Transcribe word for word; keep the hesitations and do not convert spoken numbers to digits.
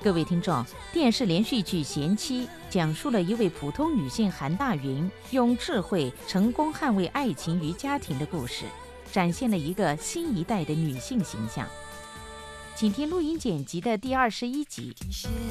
各位听众，电视连续剧《贤妻》讲述了一位普通女性韩大云用智慧成功捍卫爱情与家庭的故事，展现了一个新一代的女性形象。请听录音剪辑的第二十一集。